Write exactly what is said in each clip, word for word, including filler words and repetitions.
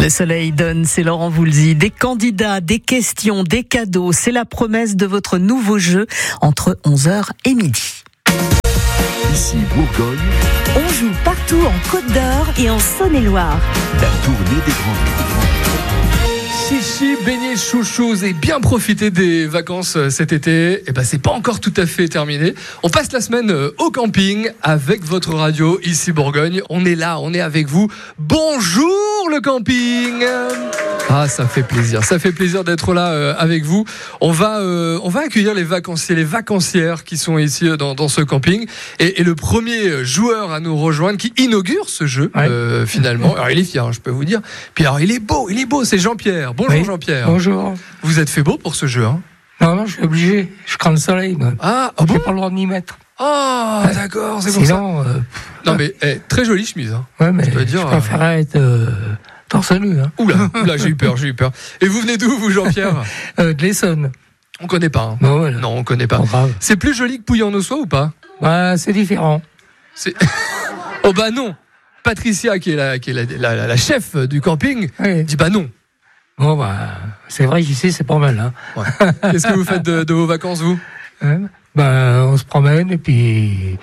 Le soleil donne, c'est Laurent Voulzy. Des candidats, des questions, des cadeaux. C'est la promesse de votre nouveau jeu entre onze heures et midi. Ici Bourgogne. On joue partout en Côte d'Or et en Saône-et-Loire. La tournée des grands livres. Chichi, baignez, chouchous et bien profiter des vacances cet été. Et ben c'est pas encore tout à fait terminé. On passe la semaine au camping avec votre radio ici Bourgogne. On est là, on est avec vous. Bonjour le camping. Ah, ça fait plaisir, ça fait plaisir d'être là euh, avec vous. On va, euh, on va accueillir les vacanciers, les vacancières qui sont ici euh, dans, dans ce camping. Et, et le premier joueur à nous rejoindre qui inaugure ce jeu, ouais. euh, finalement. Alors il est fier, hein, je peux vous dire. Puis alors il est beau, il est beau, c'est Jean-Pierre. Bonjour oui. Jean-Pierre. Bonjour. Vous êtes fait beau pour ce jeu, hein? Non, non, je suis obligé. Je crains le soleil, moi. Ah, oh bon? J'ai pas le droit de m'y mettre. Ah, oh, d'accord, c'est pour Sinon, ça. Euh, non mais eh, très jolie chemise. Hein. Ouais, mais je, peux dire, je préférerais euh... être euh, torse nu. Hein. Oula, oula, j'ai eu peur, j'ai eu peur. Et vous venez d'où, vous, Jean-Pierre? euh, De l'Essonne. On connaît pas. Hein. Non, voilà. non, on connaît pas. Bon, grave. C'est plus joli que Pouilly-en-Ossois ou pas? Bah, c'est différent. C'est... oh bah non. Patricia, qui est la, qui est la, la, la, la chef du camping, oui. dit bah non. Bon bah, c'est vrai qu'ici c'est pas mal. Hein. Ouais. Qu'est-ce que vous faites de, de vos vacances, vous? euh, bah, on se promène et puis,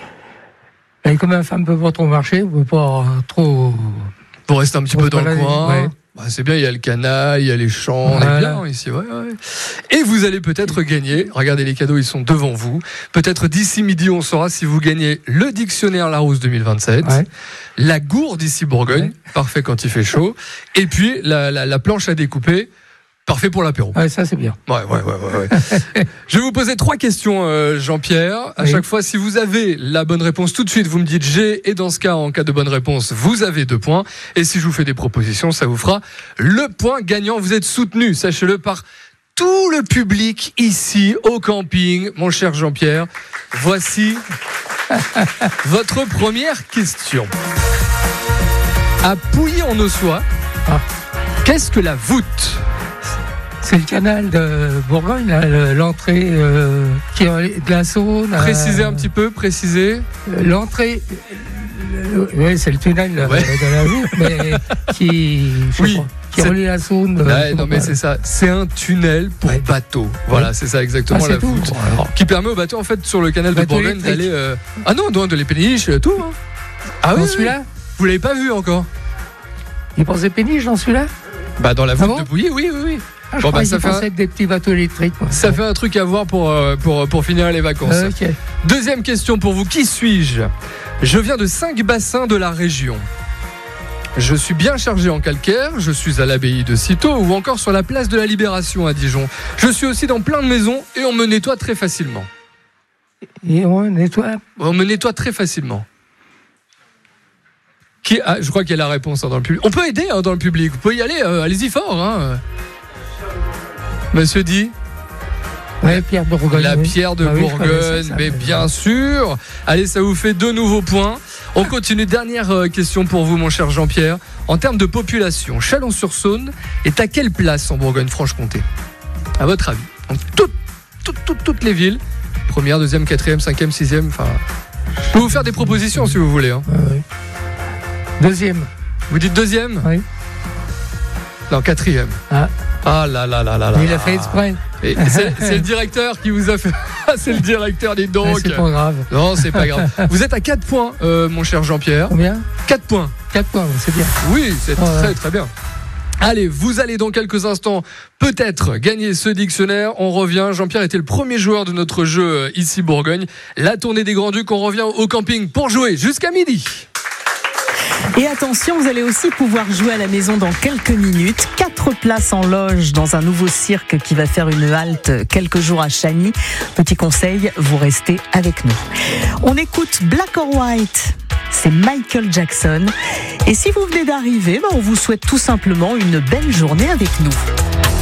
et comme ma femme peut pas trop marcher, on peut pas trop. Pour rester un petit peu dans le coin. Ouais. Bah, c'est bien, il y a le canal, il y a les champs, on voilà. est bien ici. Ouais, ouais. Et vous allez peut-être gagner, regardez les cadeaux, ils sont devant vous. Peut-être d'ici midi, on saura si vous gagnez le dictionnaire Larousse deux mille vingt-sept, ouais. la gourde ici Bourgogne, ouais. parfait quand il fait chaud, et puis la, la, la planche à découper. Parfait pour l'apéro. Ouais, ça c'est bien. Ouais, ouais, ouais, ouais. ouais. Je vais vous poser trois questions, euh, Jean-Pierre. À oui. chaque fois, si vous avez la bonne réponse tout de suite, vous me dites j'ai. Et dans ce cas, en cas de bonne réponse, vous avez deux points. Et si je vous fais des propositions, ça vous fera le point gagnant. Vous êtes soutenu, sachez-le, par tout le public ici au camping. Mon cher Jean-Pierre, voici votre première question. À Pouilly-en-Ossois, ah. qu'est-ce que la voûte ? C'est le canal de Bourgogne, là, l'entrée euh, qui est de la Saône. Précisez un petit peu, précisez. L'entrée, oui, c'est le tunnel ouais. de la voûte, mais qui, je oui, sais pas, qui relie la Saône. Ouais, non, mais c'est ça. C'est un tunnel pour ouais. bateau. Voilà, ouais. c'est ça exactement ah, la tout. voûte. Alors, qui permet aux bateaux, en fait, sur le canal de Bourgogne d'aller. Euh... Ah non, de les péniches, tout. Hein. Ah oui, celui-là vous l'avez pas vu encore? Il pense des péniches dans celui-là? Bah, dans la voûte ah bon de Pouilly, oui, oui, oui. Ah, je bon, bah, ça fait un... des petits bateaux électriques. Moi. Ça fait un truc à voir pour, pour, pour finir les vacances. Euh, okay. Deuxième question pour vous. Qui suis-je? Je viens de cinq bassins de la région. Je suis bien chargé en calcaire. Je suis à l'abbaye de Cîteaux ou encore sur la place de la Libération à Dijon. Je suis aussi dans plein de maisons et on me nettoie très facilement. Et on nettoie On me nettoie très facilement. Qui... Ah, je crois qu'il y a la réponse hein, dans le public. On peut aider hein, dans le public. Vous pouvez y aller. Euh, allez-y fort. Hein. Monsieur dit ouais, Pierre de Bourgogne. La oui. pierre de ah, Bourgogne, oui, ça, mais bien sûr. Allez, ça vous fait deux nouveaux points. On continue. Dernière question pour vous, mon cher Jean-Pierre. En termes de population, Chalon-sur-Saône est à quelle place en Bourgogne-Franche-Comté? À votre avis? Donc, toutes, toutes, toutes, toutes les villes. Première, deuxième, quatrième, cinquième, sixième. Enfin, je peux vous faire des propositions si vous voulez. Hein. Ah, oui. Deuxième. Vous dites deuxième? Oui. Non, quatrième. Ah. Ah là là là là là. Il a fait exprès. Et c'est, c'est le directeur qui vous a fait. C'est le directeur, dites donc. Mais c'est pas grave. Non, c'est pas grave. Vous êtes à quatre points, euh, mon cher Jean-Pierre. Combien? quatre points. quatre points, c'est bien. Oui, c'est oh, très ouais. très bien. Allez, vous allez dans quelques instants peut-être gagner ce dictionnaire. On revient. Jean-Pierre était le premier joueur de notre jeu ici Bourgogne. La tournée des Grands Ducs. On revient au camping pour jouer jusqu'à midi. Et attention, vous allez aussi pouvoir jouer à la maison dans quelques minutes. Quatre places en loge dans un nouveau cirque qui va faire une halte quelques jours à Chagny. Petit conseil, vous restez avec nous. On écoute Black or White. C'est Michael Jackson. Et si vous venez d'arriver, ben on vous souhaite tout simplement une belle journée avec nous.